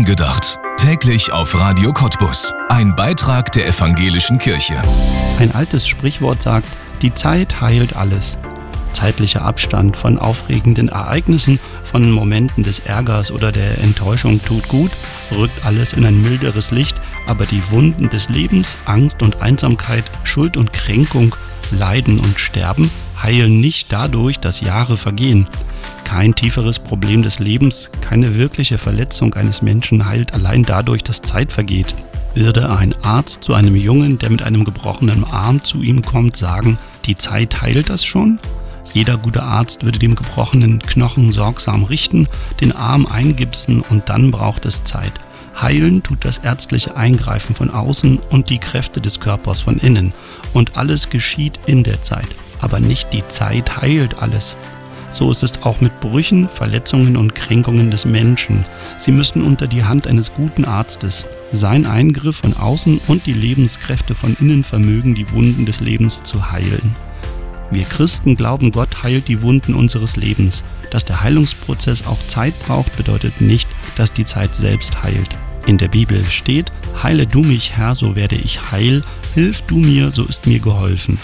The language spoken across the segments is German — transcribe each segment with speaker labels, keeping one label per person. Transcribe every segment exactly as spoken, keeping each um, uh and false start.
Speaker 1: Angedacht. Täglich auf Radio Cottbus. Ein Beitrag der Evangelischen Kirche.
Speaker 2: Ein altes Sprichwort sagt, die Zeit heilt alles. Zeitlicher Abstand von aufregenden Ereignissen, von Momenten des Ärgers oder der Enttäuschung tut gut, rückt alles in ein milderes Licht, aber die Wunden des Lebens, Angst und Einsamkeit, Schuld und Kränkung, Leiden und Sterben heilen nicht dadurch, dass Jahre vergehen. Kein tieferes Problem des Lebens, keine wirkliche Verletzung eines Menschen heilt allein dadurch, dass Zeit vergeht. Würde ein Arzt zu einem Jungen, der mit einem gebrochenen Arm zu ihm kommt, sagen, die Zeit heilt das schon? Jeder gute Arzt würde dem gebrochenen Knochen sorgsam richten, den Arm eingipsen und dann braucht es Zeit. Heilen tut das ärztliche Eingreifen von außen und die Kräfte des Körpers von innen. Und alles geschieht in der Zeit. Aber nicht die Zeit heilt alles. So ist es auch mit Brüchen, Verletzungen und Kränkungen des Menschen. Sie müssen unter die Hand eines guten Arztes. Sein Eingriff von außen und die Lebenskräfte von innen vermögen die Wunden des Lebens zu heilen. Wir Christen glauben, Gott heilt die Wunden unseres Lebens. Dass der Heilungsprozess auch Zeit braucht, bedeutet nicht, dass die Zeit selbst heilt. In der Bibel steht, heile du mich, Herr, so werde ich heil, hilf du mir, so ist mir geholfen.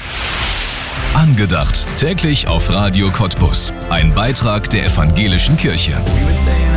Speaker 1: Angedacht. Täglich auf Radio Cottbus. Ein Beitrag der Evangelischen Kirche.